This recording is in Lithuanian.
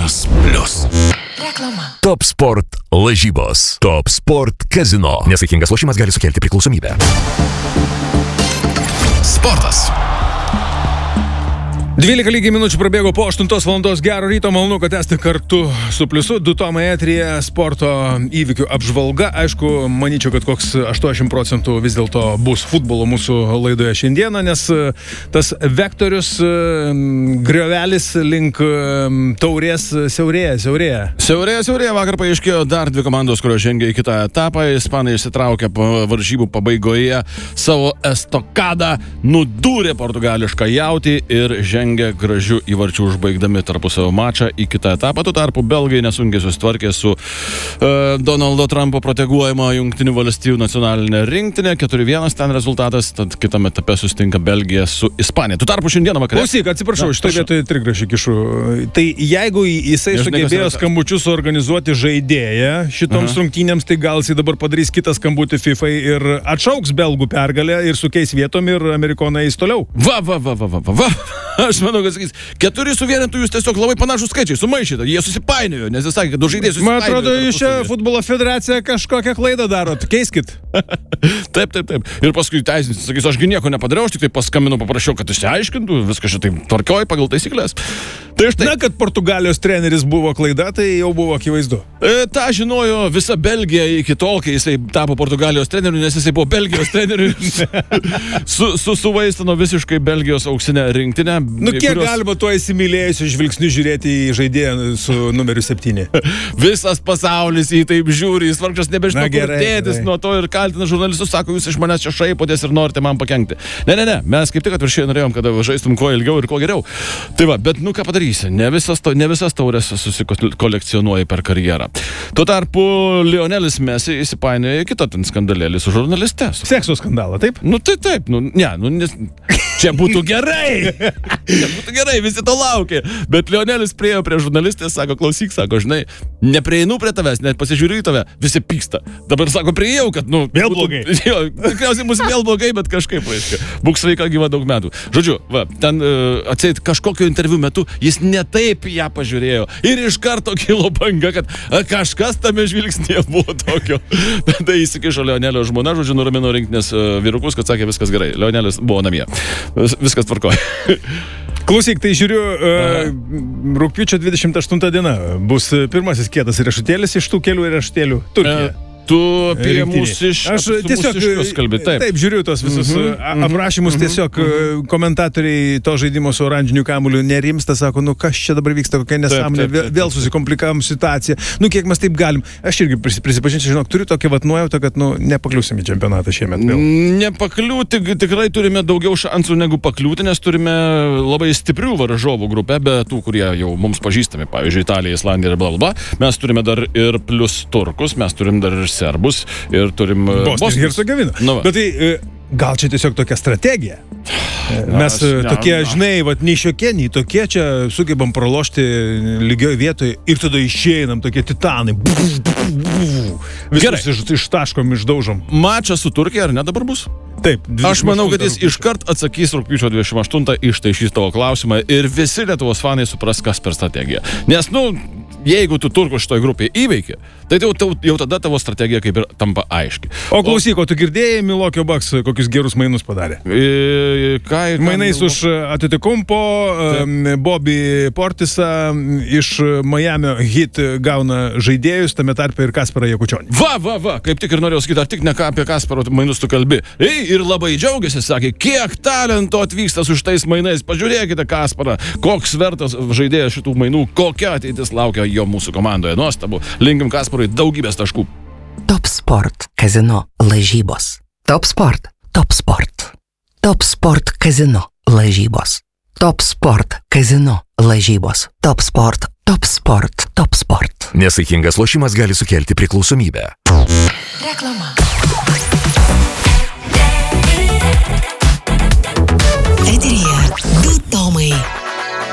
Euronas Plus. Reklama. Top Sport lažybos. Top Sport Casino. Nesaikingas lošimas gali sukelti priklausomybę. Sportas. 12 lygiai minučių prabėgo po 8 valandos. Gero ryto, malonu, kad esate kartu su Pliusu. 2 Tomai eteryje sporto įvykių apžvalga. Aišku, manyčiau, kad koks 80% vis dėlto bus futbolo mūsų laidoje šiandieną, nes tas vektorius, griovelis link taurės siaurėja. Vakar paaiškėjo dar 2 komandos, kurios žengia į kitą etapą. Ispanai išsitraukė varžybų pabaigoje savo estokadą, nudūrė portugališką jautį ir žengia gražių įvarčių užbaigdami tarpusavio mačą į kitą etapą. Tuo tarpu belgai nesunkiai susitvarkė su Donaldo Trumpo proteguojama Jungtinių valstijų nacionalinė rinktinė. 4-1 ten rezultatas, tad kitame etape susitinka Belgija su Ispanija. Tuo tarpu šiandieną vakare... Klausyk, atsiprašau, šitoje vietoje trigrašį kišu. Tai jeigu jisai sugebėjo skambučius organizuoti žaidėją šitoms rungtynėms, tai gal jisai dabar padarys kitą skambutį FIFA ir atšauks belgų pergalę ir sukeis vietom ir amerikonai eis toliau. Aš manau, kad sakys, 4 suvienintų jūs tiesiog labai panašus skaičiai, sumaišyta, jie susipainiojo, nes jis sakė, kad du žaidėjai susipainiojo. Man atrodo, jūs čia futbolo federacija kažkokią klaidą darot, keiskit. Taip. Ir paskui teisinis sakys, ašgi nieko nepadariau, aš tik tai paskambinu, paprašiau, kad išsiaiškintų, viskas šitai tvarkioj pagal taisyklės. Tai štai... Na, kad Portugalijos treneris buvo klaida, tai jau buvo akivaizdu. Ta žinojo visa Belgija iki tol, kai jisai tapo Portugalijos treneriu, nes jisai buvo Belgijos treneriu. Suvaistino visiškai Belgijos auksinę rinktinę. Kiek galima tuo įsimylėjusiu žvilgsniu žiūrėti į žaidėją su numeriu 7? Visas pasaulis jį taip žiūri, jis vargšas nebežino, kur dėtis nuo to ir kaltina žurnalistus, sako, jūs iš manęs čia šaipotės ir norite man pakenkti. Ne, mes kaip tik atvirkščiai norėjom, kad žaistum kuo ilgiau ir kuo geriau. Tai va, bet ką padarysi, ne visas taurės susikolekcionuoja per karjerą. Tuo tarpu Lionelis Messi įsipainiojo į kitą ten skandalėlį su žurnaliste. Sekso skandalą, taip? Taip, čia būtų gerai. Visi to laukia. Bet Lionelis priėjo prie žurnalistės, sako, klausyk, sako, žinai, neprieinu prie tavęs, net pasižiūriu į tave, visi pyksta. Dabar sako, priėjau, kad, vėl blogai. Jo, tikriausiai bus vėl blogai, bet kažkaip, reiškia. Būk sveika gyva daug metų. Žodžiu, ten atseit kažkokio interviu metu jis netaip ją pažiūrėjo. Ir iš karto kilo banga, kad kažkas tame žvilgsnėje buvo tokio. Tada įsikišo Lionelio žmona, žodžiu, nuramino rinktinės vyrukus, kad sakė, viskas gerai. Lionelis buvo namie. Viskas tvarkoja. Klausyk, tai žiūriu, rugpjūčio 28 diena bus pirmasis kietas riešutėlis iš tų kelių riešutėlių Turkija. Tu apie mūsų aš tiesiog kalbi, taip žiūriu tos visus aprašymus, tiesiog komentatoriai to žaidimo su oranžiniu kamuoliu nerimsta, sako, kas čia dabar vyksta, kokia nesąmonė, vėl susikomplikavom situaciją. Kiek mes taip galim. Aš irgi prisipažinsiu, turiu tokią nuojautą, kad nepakliūsim į čempionatą šiemet. Nepakliūti, tikrai turime daugiau šansų negu pakliūti, nes turime labai stiprių varžovų grupę, be tų, kurie jau mums pažįstami, pavyzdžiui, Italija, Islandija ir blablabla. Mes turime dar ir plus turkus, mes turim dar ir serbus ir turim Bosnijos ir Hercegoviną. Bet tai gal čia tiesiog tokia strategija? Mes tokie, žinai, nei šiokie, nei tokie čia sugebam pralošti lygioj vietoje ir tada išeinam tokie titanai. Visus ištaškom, išdaužom. Mačas su Turkija ar ne dabar bus? Taip. Aš manau, kad jis iškart atsakys rugpjūčio 28, ištaisys tavo klausimą ir visi Lietuvos fanai supras, kas per strategiją. Nes, jeigu tu turkus šitoj grupėje įveiki, tai jau tada tavo strategija kaip ir tampa aiški. O klausyk, tu girdėjai, Milwaukee Bucks kokius gerus mainus padarė? Mainais už Antetokounmpo, Bobby Portisą, iš Miami Heat gauna žaidėjus, tame tarpe ir Kasparą Jakučionį. Va, kaip tik ir norėjau sakyti, ar tik ne apie Kasparo mainus tu kalbi. Ir labai džiaugiasi, sakė, kiek talento atvyksta su šitais mainais. Pažiūrėkite Kasparą, koks vertas žaidėjas šitų mainų, kokia ateitis laukia jo mūsų komandoje. Nuostabu. Linkim Kasparui daugybės taškų. Top Sport Casino lažybos. Top Sport Casino lažybos. Top Sport Casino lažybos. Top Sport. Nesaikingas lošimas gali sukelti priklausomybę. Reklama.